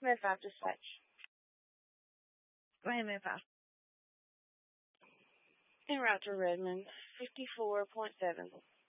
Med 5 dispatch. Go ahead, Med 5. En route to Redmond, 54.7.